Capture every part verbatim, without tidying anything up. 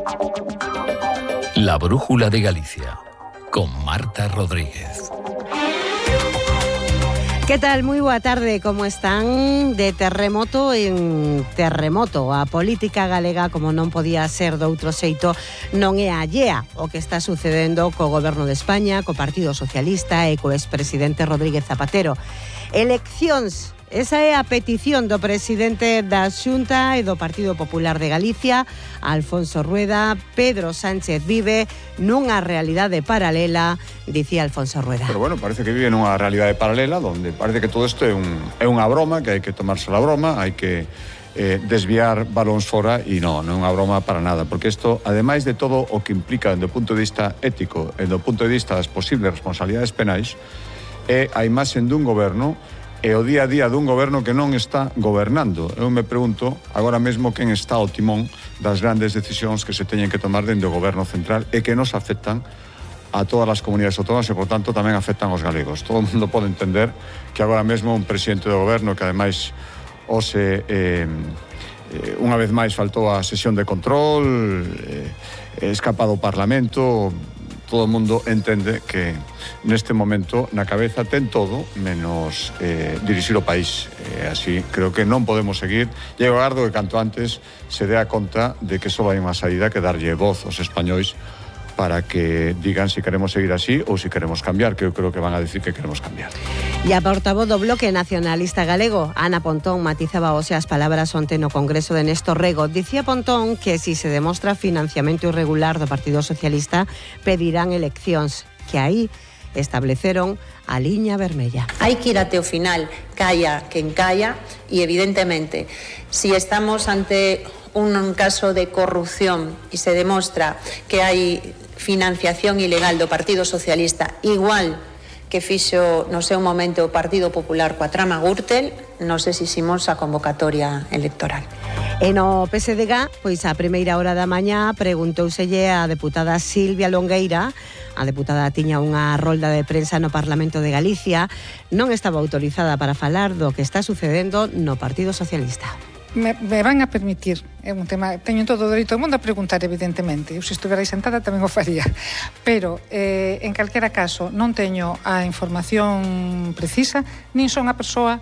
La Brújula de Galicia, con Marta Rodríguez. Que tal? Moi boa tarde, como están? De terremoto en terremoto. A política galega, como non podía ser doutro xeito, non é allea o que está sucedendo co Goberno de España, co Partido Socialista e co expresidente Rodríguez Zapatero. Eleccións. Esa é a petición do presidente da Xunta e do Partido Popular de Galicia, Alfonso Rueda. Pedro Sánchez vive nunha realidade paralela, dicía Alfonso Rueda. Pero bueno, parece que vive nunha realidade paralela donde parece que todo isto é, un, é unha broma, que hai que tomarse a broma, hai que eh, desviar balóns fora e non, non é unha broma para nada, porque isto, ademais de todo o que implica do punto de vista ético e do punto de vista das posibles responsabilidades penais, é a imaxe dun goberno e o día a día dun goberno que non está gobernando. Eu me pregunto agora mesmo quen está ao timón das grandes decisións que se teñen que tomar dentro do goberno central e que nos afectan a todas as comunidades autónomas e, por tanto, tamén afectan aos galegos. Todo o mundo pode entender que agora mesmo un presidente do goberno que, ademais, ose, eh, eh, unha vez máis faltou a sesión de control, eh, escapado ao Parlamento, todo o mundo entende que neste momento na cabeza ten todo menos eh, dirixir o país. Eh, así creo que non podemos seguir. E eu agardo que canto antes se dea conta de que só hai unha saída que darlle voz aos españois para que digan se queremos seguir así ou se queremos cambiar, que eu creo que van a decir que queremos cambiar. E a portavoz do Bloque Nacionalista Galego, Ana Pontón, matizaba hoxe as palabras onte no Congreso de Néstor Rego. Dicía Pontón que si se demostra financiamento irregular do Partido Socialista, pedirán eleccións, que aí estableceron a liña vermella. Hai que ir até o final, calla quen calla, e evidentemente, si estamos ante un caso de corrupción e se demostra que hai financiación ilegal do Partido Socialista, igual que fixo no seu momento o Partido Popular coa trama Gürtel, nos exiximos a convocatoria electoral. E no P S D G, pois a primeira hora da mañá preguntouselle a deputada Silvia Longueira. A deputada tiña unha rolda de prensa no Parlamento de Galicia, non estaba autorizada para falar do que está sucedendo no Partido Socialista. Me, me van a permitir, é un tema, teño todo o dereito do mundo a preguntar, evidentemente, eu se estuverai sentada tamén o faría, pero eh, en calquera caso non teño a información precisa, nin son a persoa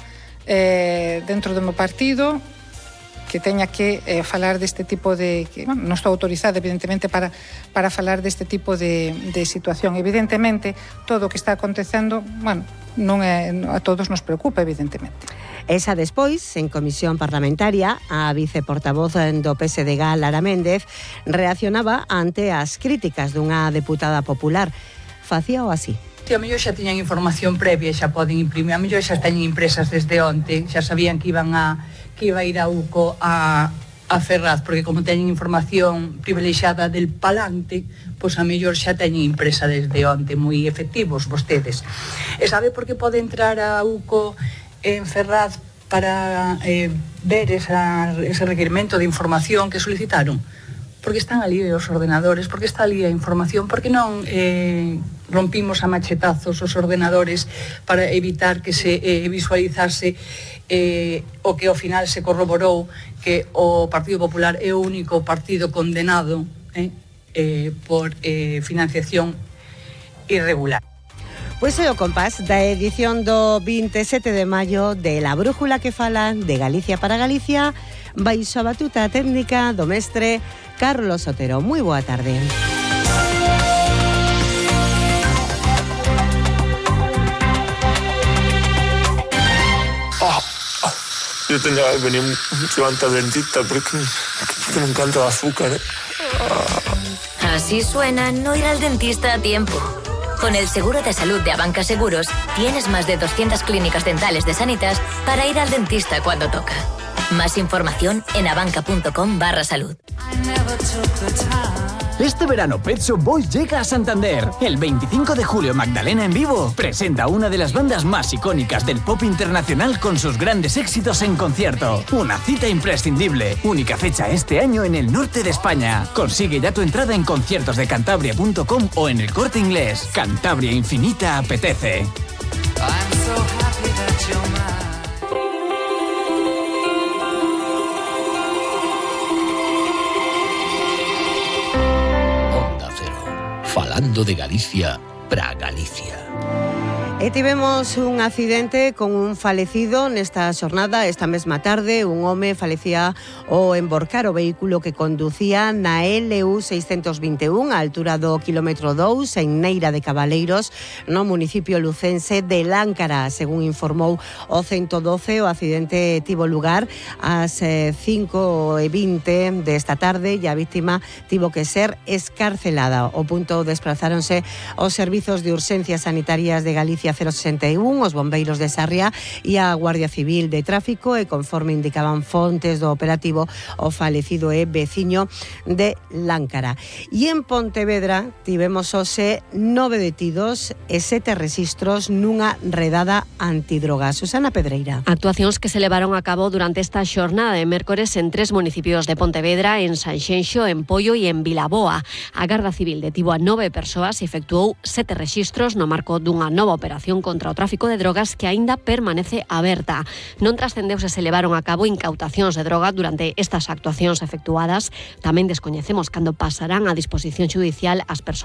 eh, dentro do meu partido que teña que eh, falar deste tipo de... Que, bueno, non estou autorizada, evidentemente, para, para falar deste tipo de, de situación. Evidentemente, todo o que está acontecendo, bueno, non é, a todos nos preocupa, evidentemente. Esa despois, en comisión parlamentaria, a viceportavoz do P S D G, Lara Méndez, reaccionaba ante as críticas dunha deputada popular. Facíao así. A mellor xa tiñan información previa, xa poden imprimir, a mellor xa teñen impresas desde onte, xa sabían que iban a que iba a ir a UCO a, a Ferraz, porque como teñen información privilexiada del palante, pois a mellor xa teñen impresa desde onte, moi efectivos vostedes. E sabe por que pode entrar a UCO en Ferraz para eh, ver esa, ese requerimento de información que solicitaron? Porque están ali os ordenadores, porque está ali a información, porque non eh, rompimos a machetazos os ordenadores para evitar que se eh, visualizase eh, o que ao final se corroborou que o Partido Popular é o único partido condenado eh, eh, por eh, financiación irregular. Pois é o compás da edición do vinte e sete de maio de La Brújula que fala de Galicia para Galicia, baixo a batuta técnica do mestre Carlos Otero. Moi boa tarde. Oh, oh, yo tendría que venir mucho antes al dentista porque, porque me encanta el azúcar, ¿eh? Oh. Así suena no ir al dentista a tiempo. Con el seguro de salud de Abanca Seguros, tienes más de doscientas clínicas dentales de Sanitas para ir al dentista cuando toca. Más información en abanca.com barra salud. Este verano Pet Shop Boys llega a Santander. El veinticinco de julio Magdalena en vivo presenta a una de las bandas más icónicas del pop internacional con sus grandes éxitos en concierto. Una cita imprescindible. Única fecha este año en el norte de España. Consigue ya tu entrada en conciertos de cantabria punto com o en El Corte Inglés. Cantabria Infinita apetece. falando de Galicia para Galicia. E tivemos un accidente con un falecido nesta xornada, esta mesma tarde. Un home falecía ao emborcar o vehículo que conducía na L U seiscentos vinte e un á altura do quilómetro dous en Neira de Cabaleiros, no municipio lucense de Láncara. Según informou o ciento doce, o accidente tivo lugar ás cinco e vinte desta tarde e a víctima tivo que ser escarcelada. O punto desplazáronse os servizos de urxencias sanitarias de Galicia cero sesenta e un, os bombeiros de Sarria e a Guardia Civil de Tráfico, e conforme indicaban fontes do operativo, o falecido é veciño de Láncara. E en Pontevedra tivemos hoxe nove detidos e sete rexistros nunha redada antidroga. Susana Pedreira. Actuacións que se levaron a cabo durante esta xornada de mércores en tres municipios de Pontevedra, en Sanxenxo, en Poio e en Vilaboa. A Garda Civil detivo a nove persoas e efectuou sete rexistros no marco dunha nova operación contra o tráfico de drogas que aínda permanece aberta. Non trascendeu se se levaron a cabo incautacións de droga durante estas actuacións efectuadas. Tamén descoñecemos cando pasarán a disposición xudicial as persoas